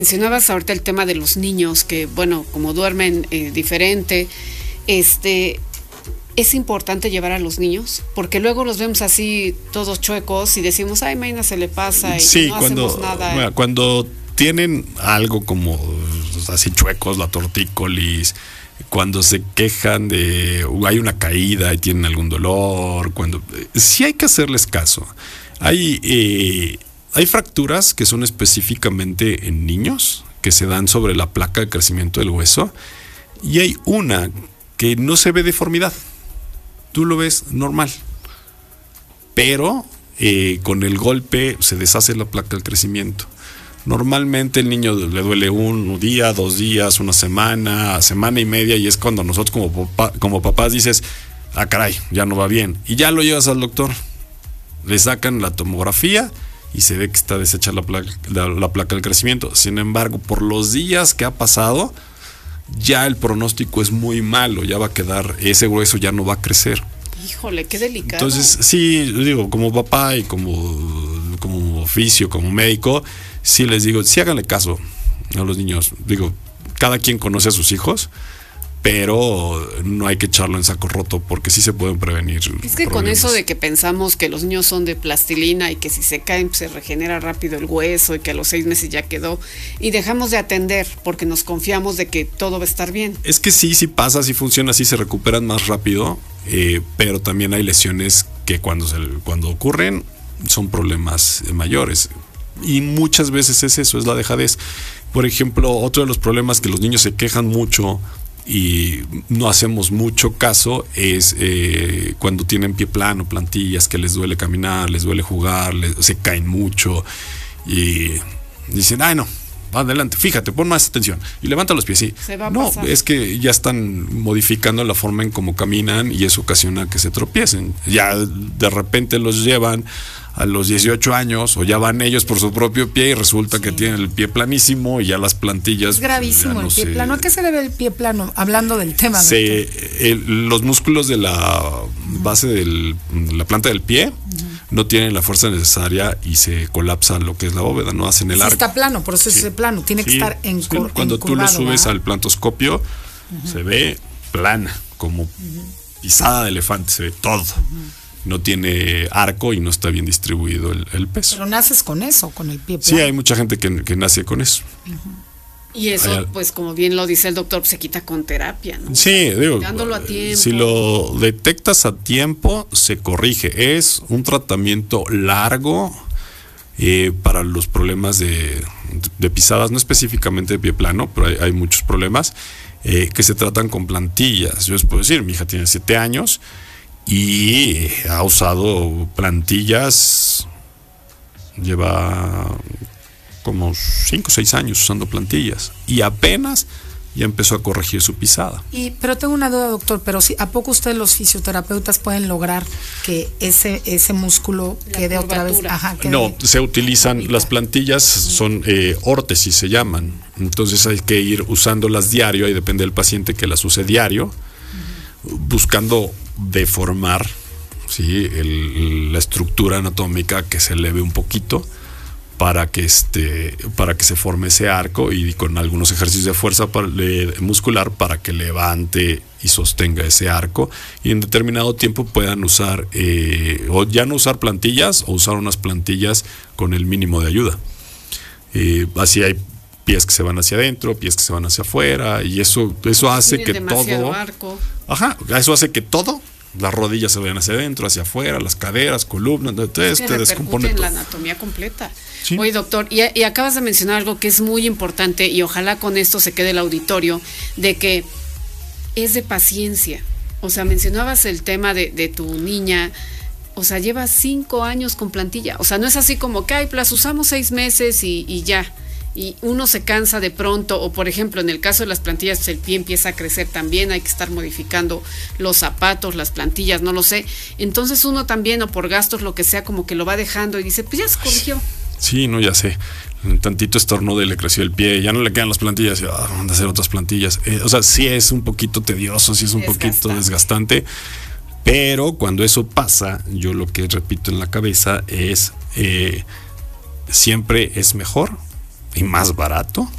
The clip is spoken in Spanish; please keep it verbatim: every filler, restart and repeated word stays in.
Mencionabas ahorita el tema de los niños que, bueno, como duermen eh, diferente, este, es importante llevar a los niños, porque luego los vemos así todos chuecos y decimos, ay, mañana se le pasa y sí, no cuando, hacemos nada. Bueno, cuando tienen algo como así chuecos, la tortícolis, cuando se quejan de uh, hay una caída y tienen algún dolor, cuando sí hay que hacerles caso. Hay eh, Hay fracturas que son específicamente en niños, que se dan sobre la placa de crecimiento del hueso, y hay una que no se ve deformidad. Tú lo ves normal, pero eh, con el golpe se deshace la placa del crecimiento. Normalmente el niño le duele un día, dos días, una semana, semana y media, y es cuando nosotros como, papá, como papás dices, ah, caray, ya no va bien. Y ya lo llevas al doctor, le sacan la tomografía y se ve que está deshecha la placa, la, la placa del crecimiento. Sin embargo, por los días que ha pasado, ya el pronóstico es muy malo, ya va a quedar, ese hueso ya no va a crecer. Híjole, qué delicado. Entonces, sí, digo, como papá y como, como oficio, como médico, sí les digo, sí háganle caso a los niños. Digo, cada quien conoce a sus hijos, pero no hay que echarlo en saco roto porque sí se pueden prevenir. Es que problemas. Con eso de que pensamos que los niños son de plastilina y que si se caen pues, se regenera rápido el hueso y que a los seis meses ya quedó, y dejamos de atender porque nos confiamos de que todo va a estar bien. Es que sí, sí pasa, sí funciona, sí se recuperan más rápido, eh, pero también hay lesiones que cuando, se, cuando ocurren son problemas mayores. Y muchas veces es eso, es la dejadez. Por ejemplo, otro de los problemas que los niños se quejan mucho y no hacemos mucho caso es eh, cuando tienen pie plano, plantillas, que les duele caminar, les duele jugar, les, se caen mucho y dicen, ay no, adelante, fíjate, pon más atención y levanta los pies. Sí. Se va a no, pasar. Es que ya están modificando la forma en cómo caminan y eso ocasiona que se tropiecen. Ya de repente los llevan a los dieciocho años o ya van ellos por su propio pie y resulta sí. que tienen el pie planísimo y ya las plantillas. Es gravísimo no el pie se... plano. ¿A qué se debe el pie plano? Hablando del tema. Se, el, los músculos de la base de la planta del pie uh-huh. no tienen la fuerza necesaria y se colapsa lo que es la bóveda, no hacen el sí, arco. Está plano, por eso sí. es ese plano, tiene sí. que estar en sí. Cuando tú lo subes ¿verdad? Al plantoscopio uh-huh. se ve plana, como uh-huh. pisada de elefante, se ve todo. Uh-huh. No tiene arco y no está bien distribuido el, el peso. Pero naces con eso, con el pie plano. Sí, hay mucha gente que, que nace con eso. Uh-huh. Y eso, hay, pues como bien lo dice el doctor, se quita con terapia, ¿no? Sí, digo, dándolo a tiempo. Si lo detectas a tiempo, se corrige. Es un tratamiento largo eh, para los problemas de, de pisadas, no específicamente de pie plano, pero hay, hay muchos problemas eh, que se tratan con plantillas. Yo les puedo decir, mi hija tiene siete años y ha usado plantillas, lleva como cinco o seis años usando plantillas y apenas ya empezó a corregir su pisada. Y pero tengo una duda, doctor, pero si a poco ustedes los fisioterapeutas pueden lograr que ese ese músculo la quede curvatura. Otra vez, ajá, quede no, se utilizan curvita. Las plantillas son eh, órtesis se llaman, entonces hay que ir usándolas diario, y depende del paciente que las use diario, uh-huh. buscando deformar ¿sí? el, la estructura anatómica, que se eleve un poquito para que este para que se forme ese arco, y con algunos ejercicios de fuerza para, de, muscular para que levante y sostenga ese arco, y en determinado tiempo puedan usar eh, o ya no usar plantillas o usar unas plantillas con el mínimo de ayuda. Eh, así hay pies que se van hacia adentro, pies que se van hacia afuera, y eso eso hace Tienen que demasiado todo arco. Ajá, eso hace que todo, las rodillas se vayan hacia adentro, hacia afuera, las caderas, columnas, entonces se te descompone en todo. La anatomía completa. Sí. Oye, doctor, y, y acabas de mencionar algo que es muy importante, y ojalá con esto se quede el auditorio, de que es de paciencia. O sea, mencionabas el tema de, de tu niña, o sea, lleva cinco años con plantilla. O sea, no es así como que, ay, las usamos seis meses y, y ya. Y uno se cansa de pronto, o por ejemplo en el caso de las plantillas pues el pie empieza a crecer también, hay que estar modificando los zapatos, las plantillas, no lo sé, entonces uno también, o por gastos, lo que sea, como que lo va dejando y dice, pues ya se corrigió. Sí, no, ya sé, un tantito estornudo y le creció el pie, ya no le quedan las plantillas, y ah, van a hacer otras plantillas, eh, o sea, sí es un poquito tedioso, sí es un desgastante. poquito desgastante, pero cuando eso pasa, yo lo que repito en la cabeza es eh, siempre es mejor y más barato